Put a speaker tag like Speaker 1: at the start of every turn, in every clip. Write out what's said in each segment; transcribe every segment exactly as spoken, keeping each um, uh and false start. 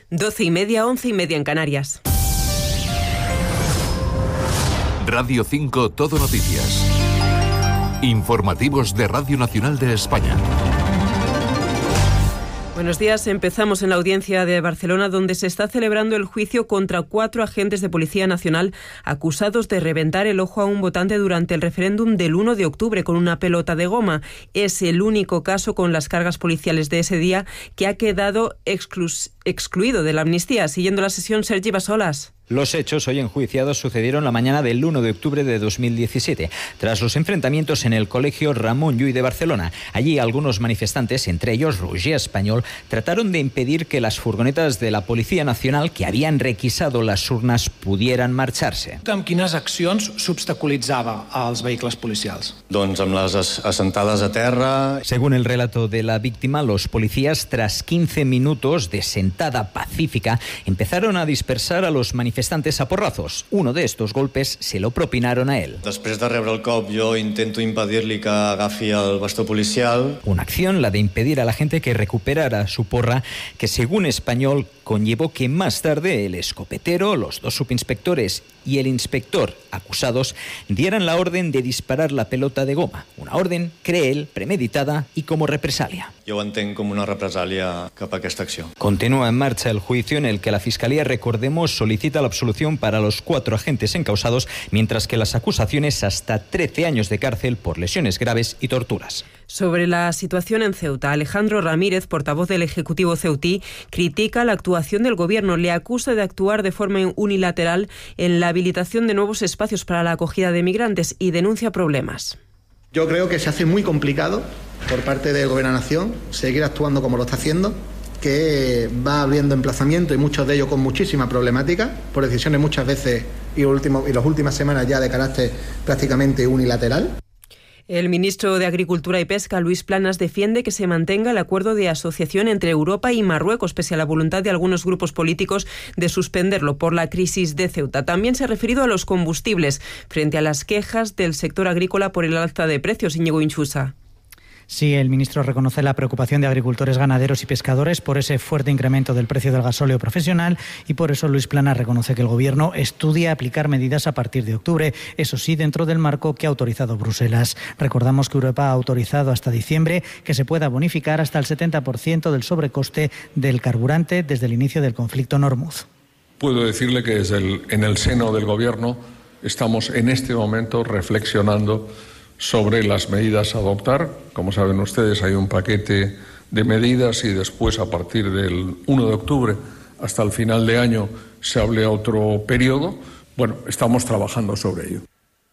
Speaker 1: Doce y media, once y media en Canarias.
Speaker 2: Radio cinco Todo Noticias. Informativos de Radio Nacional de España.
Speaker 1: Buenos días. Empezamos en la audiencia de Barcelona, donde se está celebrando el juicio contra cuatro agentes de Policía Nacional acusados de reventar el ojo a un votante durante el referéndum del uno de octubre con una pelota de goma. Es el único caso con las cargas policiales de ese día que ha quedado exclus- excluido de la amnistía. Siguiendo la sesión, Sergi Basolas.
Speaker 3: Los hechos hoy enjuiciados sucedieron la mañana del uno de octubre de dos mil diecisiete, tras los enfrentamientos en el colegio Ramón Llull de Barcelona. Allí algunos manifestantes, entre ellos Roger Espanyol, trataron de impedir que las furgonetas de la Policía Nacional, que habían requisado las urnas, pudieran marcharse.
Speaker 4: Amb quines accions s'obstaculitzava als vehicles policials?
Speaker 5: Doncs amb les assentades a terra.
Speaker 3: Según el relato de la víctima, los policías, tras quince minutos de sentada pacífica, empezaron a dispersar a los manifestantes manifestantes a porrazos. Uno de estos golpes se lo propinaron a él.
Speaker 5: Després de rebre el cop, jo intento impedir-li que agafi el bastó policial.
Speaker 3: Una acción, la de impedir a la gente que recuperara su porra, que según Espanyol conllevó que más tarde el escopetero, los dos subinspectores y el inspector acusados dieran la orden de disparar la pelota de goma. Una orden, cree él, premeditada y como represalia.
Speaker 5: Jo ho entenc com una represàlia cap a aquesta acció.
Speaker 3: Continúa en marcha el juicio en el que la Fiscalía, recordemos, solicita la absolución para los cuatro agentes encausados, mientras que las acusaciones hasta trece años de cárcel por lesiones graves y torturas.
Speaker 1: Sobre la situación en Ceuta, Alejandro Ramírez, portavoz del Ejecutivo ceutí, critica la actuación del Gobierno. Le acusa de actuar de forma unilateral en la habilitación de nuevos espacios para la acogida de migrantes y denuncia problemas.
Speaker 6: Yo creo que se hace muy complicado por parte del Gobierno de la Nación seguir actuando como lo está haciendo, que va abriendo emplazamientos y muchos de ellos con muchísima problemática, por decisiones muchas veces y, último, y las últimas semanas ya de carácter prácticamente unilateral.
Speaker 1: El ministro de Agricultura y Pesca, Luis Planas, defiende que se mantenga el acuerdo de asociación entre Europa y Marruecos, pese a la voluntad de algunos grupos políticos de suspenderlo por la crisis de Ceuta. También se ha referido a los combustibles, frente a las quejas del sector agrícola por el alza de precios. Íñigo Inchusa.
Speaker 7: Sí, el ministro reconoce la preocupación de agricultores, ganaderos y pescadores por ese fuerte incremento del precio del gasóleo profesional, y por eso Luis Planas reconoce que el Gobierno estudia aplicar medidas a partir de octubre, eso sí, dentro del marco que ha autorizado Bruselas. Recordamos que Europa ha autorizado hasta diciembre que se pueda bonificar hasta el setenta por ciento del sobrecoste del carburante desde el inicio del conflicto en Hormuz.
Speaker 8: Puedo decirle que desde el, en el seno del Gobierno estamos en este momento reflexionando sobre las medidas a adoptar. Como saben ustedes, hay un paquete de medidas y después, a partir del uno de octubre hasta el final de año, se hable a otro periodo. Bueno, estamos trabajando sobre ello.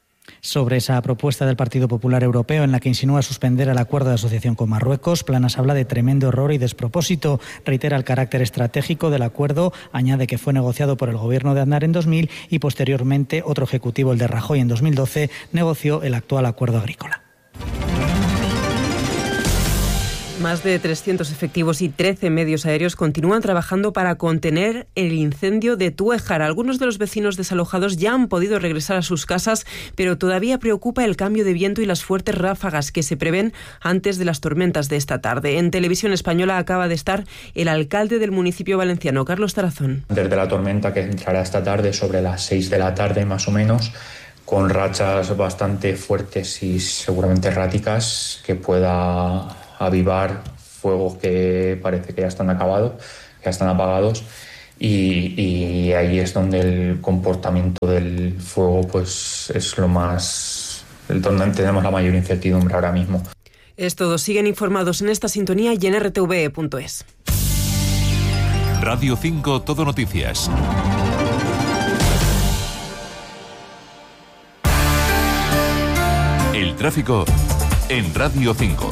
Speaker 7: Sobre esa propuesta del Partido Popular Europeo en la que insinúa suspender el acuerdo de asociación con Marruecos, Planas habla de tremendo error y despropósito. Reitera el carácter estratégico del acuerdo, añade que fue negociado por el gobierno de Aznar en dos mil y posteriormente otro ejecutivo, el de Rajoy, en dos mil doce, negoció el actual acuerdo agrícola.
Speaker 1: Más de trescientos efectivos y trece medios aéreos continúan trabajando para contener el incendio de Tuéjar. Algunos de los vecinos desalojados ya han podido regresar a sus casas, pero todavía preocupa el cambio de viento y las fuertes ráfagas que se prevén antes de las tormentas de esta tarde. En Televisión Española acaba de estar el alcalde del municipio valenciano, Carlos Tarazón.
Speaker 9: Desde la tormenta que entrará esta tarde, sobre las seis de la tarde más o menos, con rachas bastante fuertes y seguramente erráticas, que pueda avivar fuegos que parece que ya están acabados, que ya están apagados, y, y ahí es donde el comportamiento del fuego pues es lo más, donde tenemos la mayor incertidumbre ahora mismo.
Speaker 1: Es todo. Siguen informados en esta sintonía y en r t v punto es.
Speaker 2: Radio cinco Todo Noticias. El tráfico en Radio cinco.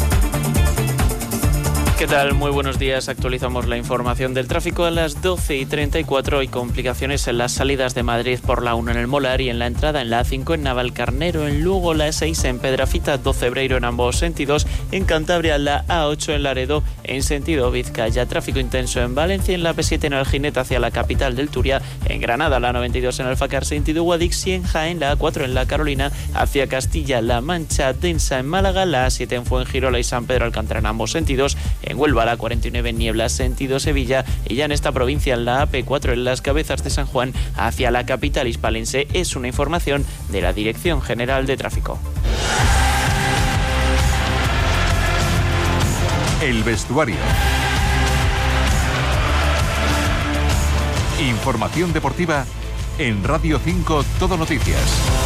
Speaker 10: ¿Qué tal? Muy buenos días. Actualizamos la información del tráfico a las doce y treinta y cuatro. Hay complicaciones en las salidas de Madrid por la uno en el Molar y en la entrada en la A cinco en Navalcarnero. En Lugo, la E seis en Pedrafita, Docebreiro en ambos sentidos. En Cantabria, la A ocho en Laredo en sentido Vizcaya. Tráfico intenso en Valencia, en la P siete en Algineta hacia la capital del Turia. En Granada, la noventa y dos en Alfacar sentido Guadix, y en Jaén, la A cuatro en la Carolina hacia Castilla-La Mancha. Densa en Málaga, la A siete en Fuengirola y San Pedro Alcántara en ambos sentidos. En Huelva, la cuarenta y nueve niebla sentido Sevilla, y ya en esta provincia, en la A P cuatro, en Las Cabezas de San Juan, hacia la capital hispalense. Es una información de la Dirección General de Tráfico.
Speaker 2: El vestuario. Información deportiva en Radio cinco Todo Noticias.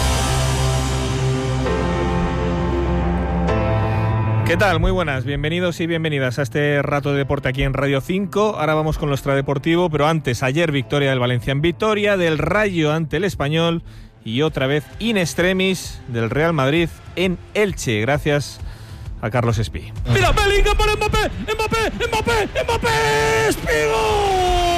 Speaker 11: ¿Qué tal? Muy buenas, bienvenidos y bienvenidas a este rato de deporte aquí en Radio cinco. Ahora vamos con lo extradeportivo, pero antes, ayer victoria del Valencia en Vitoria, del Rayo ante el Español y otra vez in extremis del Real Madrid en Elche, gracias a Carlos Espí.
Speaker 12: ¡Mira, Bellingham para Mbappé! ¡Mbappé! ¡Mbappé! ¡Mbappé! ¡Espigó!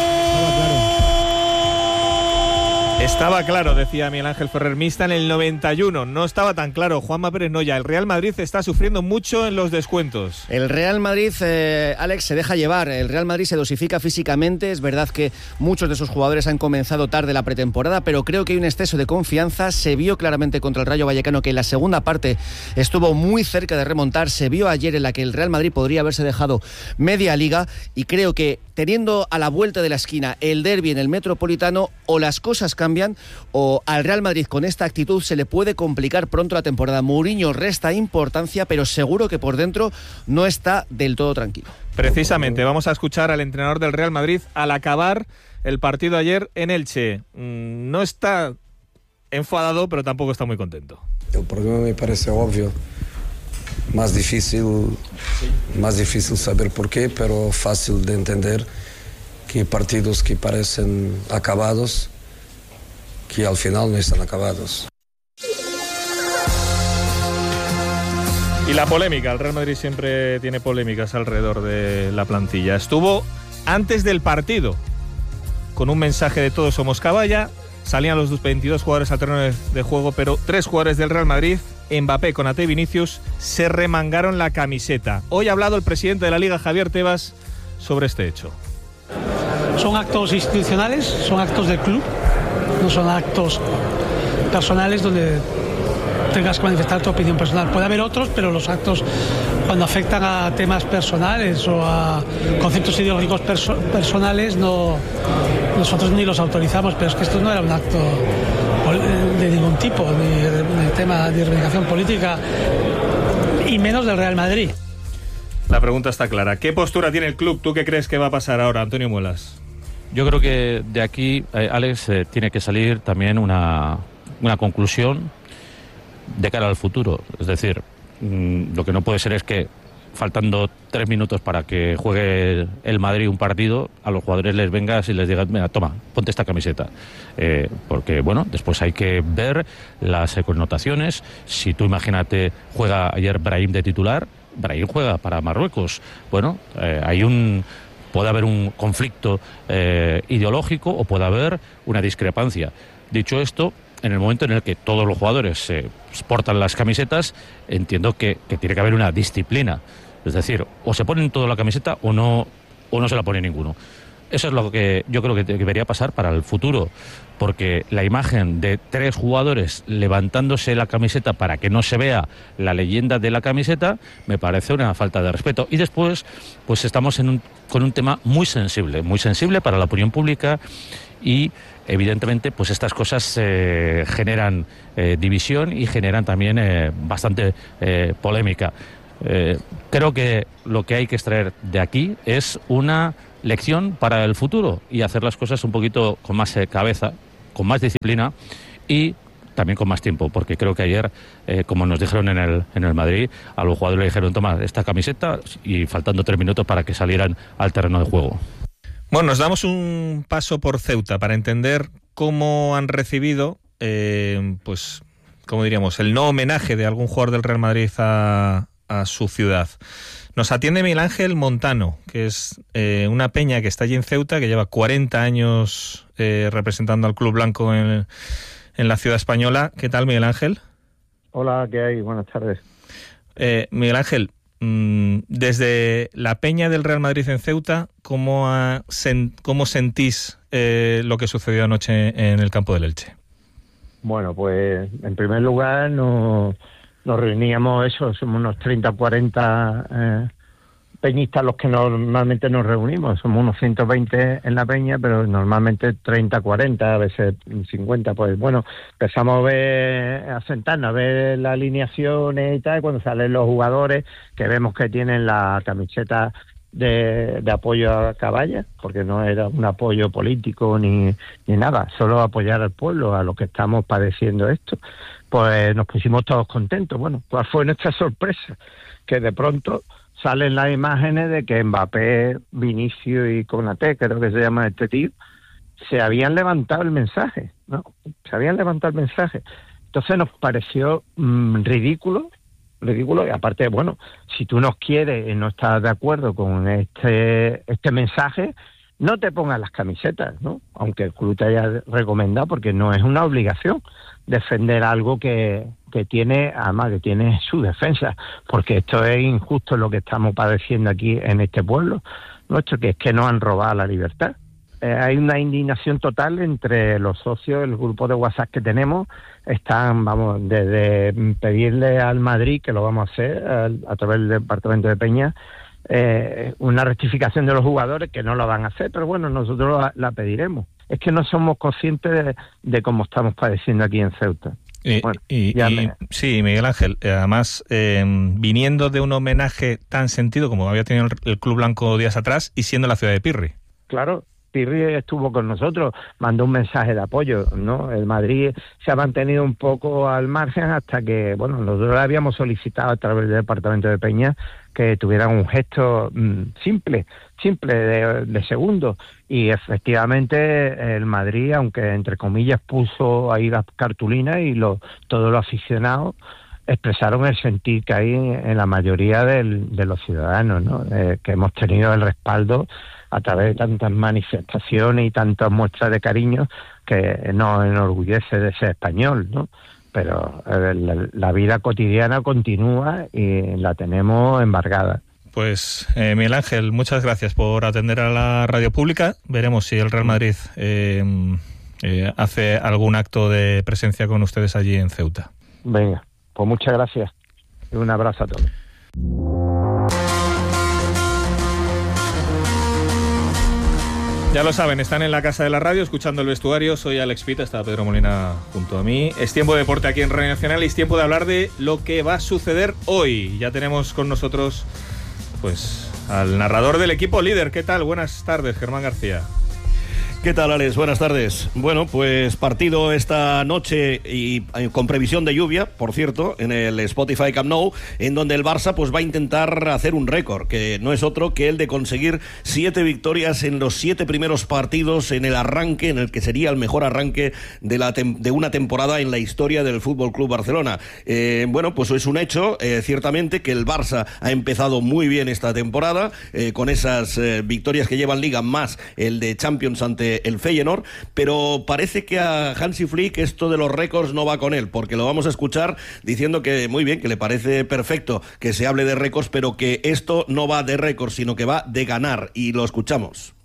Speaker 11: Estaba claro, decía Miguel Ángel Ferrer Mista en el noventa y uno. No estaba tan claro, Juanma Pérez Noya. El Real Madrid está sufriendo mucho en los descuentos.
Speaker 13: El Real Madrid, eh, Alex, se deja llevar. El Real Madrid se dosifica físicamente. Es verdad que muchos de sus jugadores han comenzado tarde la pretemporada, pero creo que hay un exceso de confianza. Se vio claramente contra el Rayo Vallecano que en la segunda parte estuvo muy cerca de remontar. Se vio ayer en la que el Real Madrid podría haberse dejado media liga, y creo que teniendo a la vuelta de la esquina el derbi en el Metropolitano, o las cosas cambian o al Real Madrid con esta actitud se le puede complicar pronto la temporada. Mourinho resta importancia, pero seguro que por dentro no está del todo tranquilo.
Speaker 11: Precisamente, vamos a escuchar al entrenador del Real Madrid al acabar el partido ayer en Elche. No está enfadado, pero tampoco está muy contento.
Speaker 14: El problema me parece obvio. Más difícil, más difícil saber por qué, pero fácil de entender que partidos que parecen acabados, que al final no están acabados.
Speaker 11: Y la polémica, el Real Madrid siempre tiene polémicas alrededor de la plantilla. Estuvo antes del partido con un mensaje de todos somos caballa, salían los veintidós jugadores al terreno de juego, pero tres jugadores del Real Madrid, Mbappé, Konaté y Vinicius, se remangaron la camiseta. Hoy ha hablado el presidente de la Liga, Javier Tebas, sobre este hecho.
Speaker 15: Son actos institucionales, son actos del club, no son actos personales donde tengas que manifestar tu opinión personal. Puede haber otros, pero los actos cuando afectan a temas personales o a conceptos ideológicos perso- personales no, nosotros ni los autorizamos, pero es que esto no era un acto de ningún tipo, ni de, de tema de reivindicación política, y menos del Real Madrid.
Speaker 11: La pregunta está clara. ¿Qué postura tiene el club? ¿Tú qué crees que va a pasar ahora, Antonio Muelas?
Speaker 16: Yo creo que de aquí, eh, Alex, eh, tiene que salir también una, una conclusión de cara al futuro. Es decir, mmm, lo que no puede ser es que faltando tres minutos para que juegue el Madrid un partido, a los jugadores les vengas y les digas, mira, toma, ponte esta camiseta. Eh, porque, bueno, después hay que ver las connotaciones. Si tú, imagínate, juega ayer Brahim de titular, Brahim juega para Marruecos. Bueno, eh, hay un... puede haber un conflicto eh, ideológico o puede haber una discrepancia. Dicho esto, en el momento en el que todos los jugadores se eh, portan las camisetas, entiendo que, que tiene que haber una disciplina. Es decir, o se ponen toda la camiseta o no, o no se la pone ninguno. Eso es lo que yo creo que debería pasar para el futuro, porque la imagen de tres jugadores levantándose la camiseta para que no se vea la leyenda de la camiseta me parece una falta de respeto. Y después, pues estamos en un, con un tema muy sensible, muy sensible para la opinión pública y evidentemente pues estas cosas eh, generan eh, división y generan también eh, bastante eh, polémica. Eh, creo que lo que hay que extraer de aquí es una lección para el futuro y hacer las cosas un poquito con más eh, cabeza, con más disciplina y también con más tiempo, porque creo que ayer, eh, como nos dijeron en el, en el Madrid, a los jugadores le dijeron, toma esta camiseta, y faltando tres minutos para que salieran al terreno de juego.
Speaker 11: Bueno, nos damos un paso por Ceuta para entender cómo han recibido, eh, pues, como diríamos, el no homenaje de algún jugador del Real Madrid a, a su ciudad. Nos atiende Miguel Ángel Montano, que es eh, una peña que está allí en Ceuta, que lleva cuarenta años eh, representando al Club Blanco en, en la ciudad española. ¿Qué tal, Miguel Ángel?
Speaker 17: Hola, ¿qué hay? Buenas tardes.
Speaker 11: Eh, Miguel Ángel, mmm, desde la peña del Real Madrid en Ceuta, ¿cómo, ha, sen, cómo sentís eh, lo que sucedió anoche en el campo del Elche?
Speaker 17: Bueno, pues en primer lugar no... Nos reuníamos, eso, somos unos treinta, cuarenta eh, peñistas los que normalmente nos reunimos. Somos unos ciento veinte en la peña, pero normalmente treinta, cuarenta, a veces cincuenta. Pues bueno, empezamos a ver, a sentarnos, a ver las alineaciones y tal, y cuando salen los jugadores, que vemos que tienen la camiseta de, de apoyo a Caballa, porque no era un apoyo político ni, ni nada, solo apoyar al pueblo, a los que estamos padeciendo esto, pues nos pusimos todos contentos. Bueno, ¿cuál fue nuestra sorpresa? Que de pronto salen las imágenes de que Mbappé, Vinicius y Konaté, creo que se llama este tío, se habían levantado el mensaje, ¿no? Se habían levantado el mensaje. Entonces nos pareció mmm, ridículo, ridículo, y aparte, bueno, si tú no quieres y no estás de acuerdo con este este mensaje, no te pongas las camisetas, ¿no? Aunque el club te haya recomendado, porque no es una obligación defender algo que, que tiene, además que tiene su defensa, porque esto es injusto lo que estamos padeciendo aquí en este pueblo nuestro, que es que nos han robado la libertad. Eh, hay una indignación total entre los socios, el grupo de WhatsApp que tenemos, están, vamos, desde pedirle al Madrid, que lo vamos a hacer a, a través del departamento de Peña, eh, una rectificación de los jugadores, que no lo van a hacer, pero bueno, nosotros la, la pediremos. Es que no somos conscientes de, de cómo estamos padeciendo aquí en Ceuta.
Speaker 11: Y, bueno, y, y me... Sí, Miguel Ángel, además, eh, viniendo de un homenaje tan sentido como había tenido el, el Club Blanco días atrás y siendo la ciudad de Pirri.
Speaker 17: Claro, Pirri estuvo con nosotros, mandó un mensaje de apoyo, ¿no? El Madrid se ha mantenido un poco al margen hasta que, bueno, nosotros habíamos solicitado a través del departamento de Peña que tuvieran un gesto mmm, simple, simple de, de segundos, y efectivamente el Madrid, aunque entre comillas puso ahí las cartulinas, y lo, todos los aficionados expresaron el sentir que hay en la mayoría del, de los ciudadanos, ¿no? Eh, que hemos tenido el respaldo a través de tantas manifestaciones y tantas muestras de cariño, que nos enorgullece de ser español, ¿no? Pero eh, la, la vida cotidiana continúa y la tenemos embargada.
Speaker 11: Pues eh, Miguel Ángel, muchas gracias por atender a la radio pública. Veremos si el Real Madrid eh, eh, hace algún acto de presencia con ustedes allí en Ceuta.
Speaker 17: Venga, pues muchas gracias y un abrazo a todos.
Speaker 11: Ya lo saben, están en la casa de la radio escuchando el vestuario. Soy Alex Pita, está Pedro Molina junto a mí. Es tiempo de deporte aquí en Radio Nacional y es tiempo de hablar de lo que va a suceder hoy. Ya tenemos con nosotros pues al narrador del equipo líder. ¿Qué tal? Buenas tardes, Germán García.
Speaker 18: ¿Qué tal, Alex? Buenas tardes. Bueno, pues partido esta noche y con previsión de lluvia, por cierto, en el Spotify Camp Nou, en donde el Barça pues va a intentar hacer un récord, que no es otro que el de conseguir siete victorias en los siete primeros partidos en el arranque, en el que sería el mejor arranque de, la tem- de una temporada en la historia del Fútbol Club Barcelona. Eh, bueno, pues es un hecho, eh, ciertamente, que el Barça ha empezado muy bien esta temporada, eh, con esas eh, victorias que llevan Liga, más el de Champions ante el Feyenoord, pero parece que a Hansi Flick esto de los récords no va con él, porque lo vamos a escuchar diciendo que muy bien, que le parece perfecto que se hable de récords, pero que esto no va de récords, sino que va de ganar, y lo escuchamos.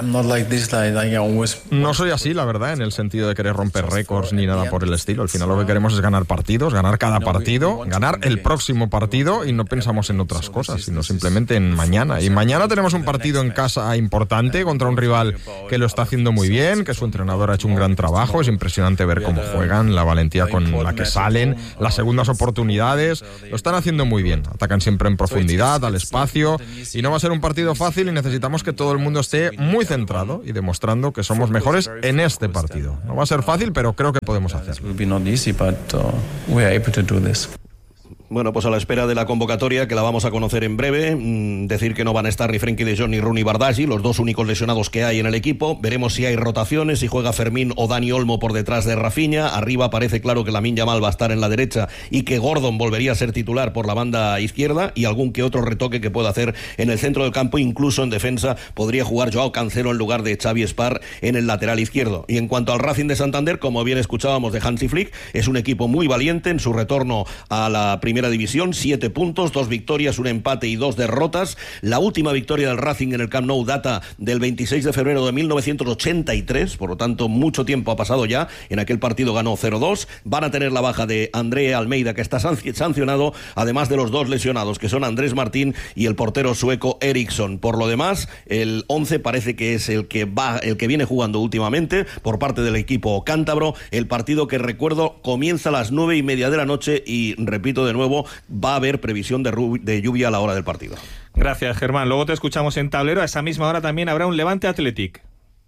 Speaker 19: No soy así, la verdad, en el sentido de querer romper récords ni nada por el estilo. Al final lo que queremos es ganar partidos, ganar cada partido, ganar el próximo partido, y no pensamos en otras cosas, sino simplemente en mañana. Y mañana tenemos un partido en casa importante contra un rival que lo está haciendo muy bien, que su entrenador ha hecho un gran trabajo. Es impresionante ver cómo juegan, la valentía con la que salen, las segundas oportunidades. Lo están haciendo muy bien. Atacan siempre en profundidad, al espacio, y no va a ser un partido fácil, y necesitamos que todo el mundo esté muy centrado y demostrando que somos mejores en este partido. No va a ser fácil, pero creo que podemos hacerlo.
Speaker 18: Bueno, pues a la espera de la convocatoria, que la vamos a conocer en breve, mmm, decir que no van a estar ni Frenkie de Jong ni Rooney Bardghji, los dos únicos lesionados que hay en el equipo. Veremos si hay rotaciones, si juega Fermín o Dani Olmo por detrás de Rafinha. Arriba parece claro que Lamine Yamal va a estar en la derecha y que Gordon volvería a ser titular por la banda izquierda, y algún que otro retoque que pueda hacer en el centro del campo. Incluso en defensa podría jugar Joao Cancelo en lugar de Xavi Espar en el lateral izquierdo. Y en cuanto al Racing de Santander, como bien escuchábamos de Hansi Flick, es un equipo muy valiente en su retorno a la primera Primera División, siete puntos, dos victorias, un empate y dos derrotas. La última victoria del Racing en el Camp Nou data del veintiséis de febrero de mil novecientos ochenta y tres, por lo tanto mucho tiempo ha pasado ya. En aquel partido ganó cero dos. Van a tener la baja de André Almeida, que está sancionado, además de los dos lesionados, que son Andrés Martín y el portero sueco Eriksson. Por lo demás, el once parece que es el que va, el que viene jugando últimamente por parte del equipo cántabro. El partido, que recuerdo, comienza a las nueve y media de la noche y, repito de nuevo, va a haber previsión de, de lluvia a la hora del partido.
Speaker 11: Gracias, Germán. Luego te escuchamos en tablero. A esa misma hora también habrá un Levante Athletic.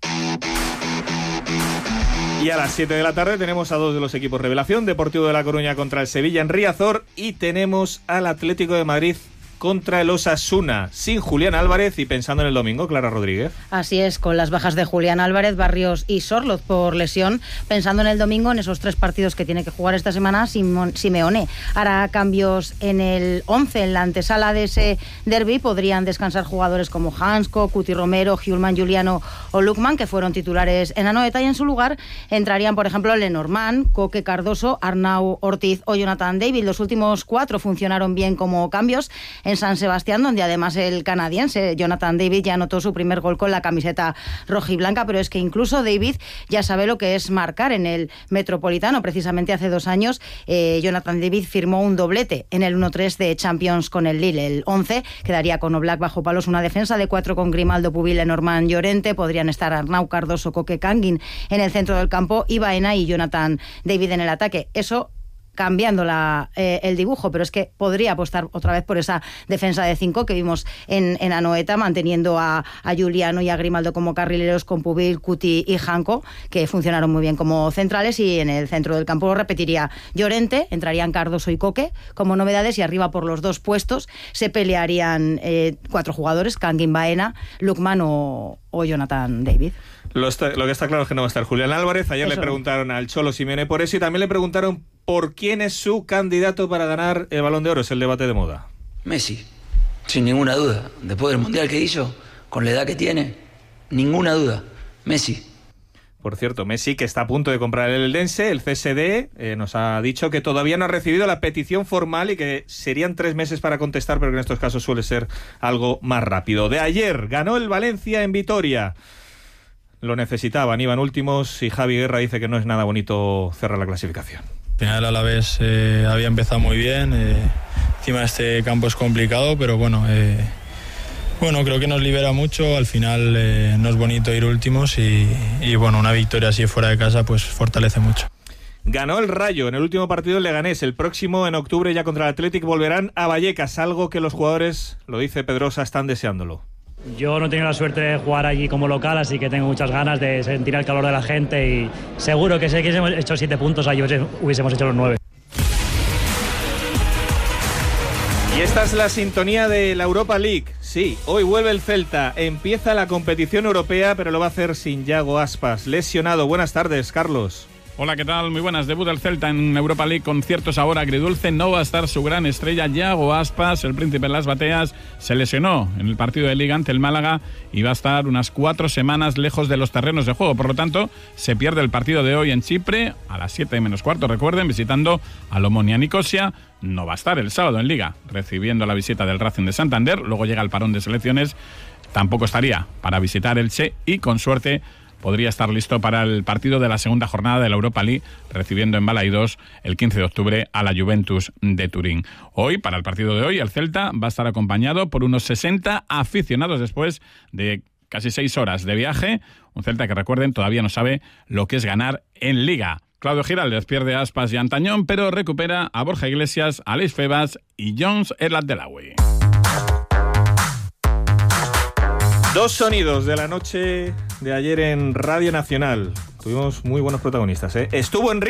Speaker 11: Y a las siete de la tarde tenemos a dos de los equipos revelación: Deportivo de La Coruña contra el Sevilla en Riazor, y tenemos al Atlético de Madrid contra el Osasuna, sin Julián Álvarez y pensando en el domingo, Clara Rodríguez.
Speaker 20: Así es, con las bajas de Julián Álvarez, Barrios y Sorloz por lesión, pensando en el domingo, en esos tres partidos que tiene que jugar esta semana, Simón, Simeone hará cambios en el once, en la antesala de ese derbi. Podrían descansar jugadores como Hansko, Cuti Romero, Hjulman Juliano o Lukman, que fueron titulares en Anoeta, y en su lugar entrarían, por ejemplo, Lenormand, Coque Cardoso, Arnau Ortiz o Jonathan David. Los últimos cuatro funcionaron bien como cambios en San Sebastián, donde además el canadiense Jonathan David ya anotó su primer gol con la camiseta rojiblanca, pero es que incluso David ya sabe lo que es marcar en el Metropolitano. Precisamente hace dos años eh, Jonathan David firmó un doblete en el uno tres de Champions con el Lille. El once quedaría con Oblak bajo palos, una defensa de cuatro con Grimaldo, Pubil, Lenormand, Llorente. Podrían estar Arnau, Cardoso, Coque, Kangin en el centro del campo y Baena y Jonathan David en el ataque. Eso cambiando la, eh, el dibujo, pero es que podría apostar otra vez por esa defensa de cinco que vimos en, en Anoeta, manteniendo a, a Juliano y a Grimaldo como carrileros, con Pubil, Cuti y Janko, que funcionaron muy bien como centrales, y en el centro del campo repetiría Llorente, entrarían Cardoso y Coque como novedades, y arriba por los dos puestos se pelearían eh, cuatro jugadores, Kangin, Baena, Lukman o, o Jonathan David.
Speaker 11: Lo, está, lo que está claro es que no va a estar Julián Álvarez. Ayer eso. Le preguntaron al Cholo Simeone por eso, y también le preguntaron por quién es su candidato para ganar el Balón de Oro. Es el debate de moda.
Speaker 21: Messi, sin ninguna duda. Después del Mundial que hizo, con la edad que tiene, ninguna duda. Messi.
Speaker 11: Por cierto, Messi, que está a punto de comprar el Eldense, el C S D, eh, nos ha dicho que todavía no ha recibido la petición formal y que serían tres meses para contestar, pero que en estos casos suele ser algo más rápido. De ayer, ganó el Valencia en Vitoria. Lo necesitaban, iban últimos, y Javi Guerra dice que no es nada bonito cerrar la clasificación.
Speaker 22: Al final, a la vez, eh, había empezado muy bien. Eh, encima este campo es complicado, pero bueno, eh, bueno, creo que nos libera mucho. Al final eh, no es bonito ir últimos y, y bueno, una victoria así fuera de casa pues fortalece mucho.
Speaker 11: Ganó el Rayo en el último partido en Leganés. El próximo, en octubre, ya contra el Athletic, volverán a Vallecas, algo que los jugadores, lo dice Pedrosa, están deseándolo.
Speaker 23: Yo no he tenido la suerte de jugar allí como local, así que tengo muchas ganas de sentir el calor de la gente, y seguro que si hubiésemos hecho siete puntos, allí hubiésemos hecho los nueve.
Speaker 11: Y esta es la sintonía de la Europa League. Sí, hoy vuelve el Celta, empieza la competición europea, pero lo va a hacer sin Yago Aspas, lesionado. Buenas tardes, Carlos.
Speaker 24: Hola, ¿qué tal? Muy buenas. Debut del Celta en Europa League con cierto sabor agridulce. No va a estar su gran estrella, Yago Aspas, el príncipe de las bateas. Se lesionó en el partido de Liga ante el Málaga y va a estar unas cuatro semanas lejos de los terrenos de juego. Por lo tanto, se pierde el partido de hoy en Chipre a las siete menos cuarto, recuerden, visitando al Omonia Nicosia. No va a estar el sábado en Liga, recibiendo la visita del Racing de Santander. Luego llega el parón de selecciones. Tampoco estaría para visitar el Che y, con suerte, podría estar listo para el partido de la segunda jornada de la Europa League, recibiendo en Balaidos el quince de octubre a la Juventus de Turín. Hoy, para el partido de hoy, el Celta va a estar acompañado por unos sesenta aficionados después de casi seis horas de viaje. Un Celta que, recuerden, todavía no sabe lo que es ganar en Liga. Claudio Giraldez pierde a Aspas y a Antañón, pero recupera a Borja Iglesias, a Aleix Febas y Jones El-Abdelawi.
Speaker 11: Dos sonidos de la noche de ayer en Radio Nacional. Tuvimos muy buenos protagonistas, ¿eh? Estuvo Enrique